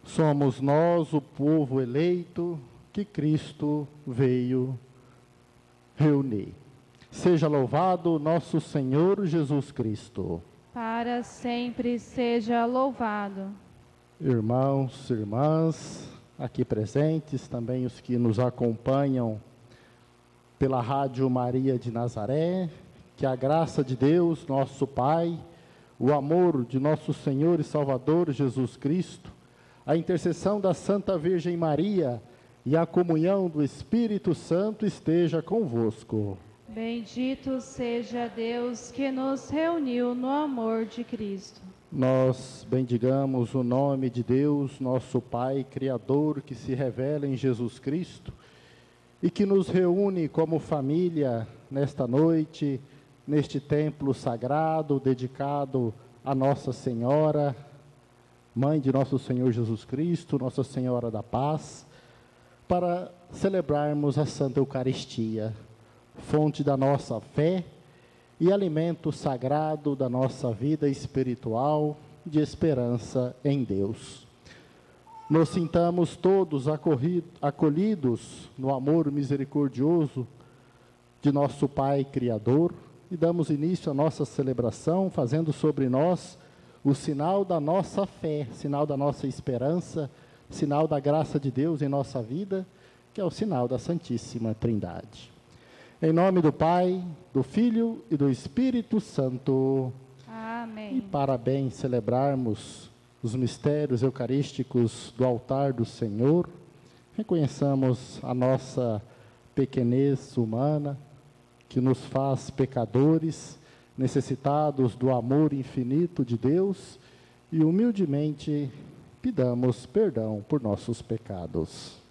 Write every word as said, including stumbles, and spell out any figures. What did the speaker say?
Somos nós o povo eleito que Cristo veio reunir. Seja louvado nosso Senhor Jesus Cristo. Para sempre seja louvado. Irmãos, irmãs, aqui presentes, também os que nos acompanham pela Rádio Maria de Nazaré, que a graça de Deus, nosso Pai, o amor de nosso Senhor e Salvador Jesus Cristo, a intercessão da Santa Virgem Maria e a comunhão do Espírito Santo esteja convosco. Bendito seja Deus que nos reuniu no amor de Cristo. Nós bendigamos o nome de Deus, nosso Pai Criador, que se revela em Jesus Cristo e que nos reúne como família nesta noite, neste templo sagrado dedicado a Nossa Senhora, Mãe de nosso Senhor Jesus Cristo, Nossa Senhora da Paz, para celebrarmos a Santa Eucaristia, fonte da nossa fé e alimento sagrado da nossa vida espiritual de esperança em Deus. Nos sintamos todos acolhidos no amor misericordioso de nosso Pai Criador e damos início à nossa celebração, fazendo sobre nós o sinal da nossa fé, sinal da nossa esperança, sinal da graça de Deus em nossa vida, que é o sinal da Santíssima Trindade. Em nome do Pai, do Filho e do Espírito Santo. Amém. E para bem celebrarmos os mistérios eucarísticos do altar do Senhor, reconheçamos a nossa pequenez humana, que nos faz pecadores, necessitados do amor infinito de Deus, e humildemente pedamos perdão por nossos pecados.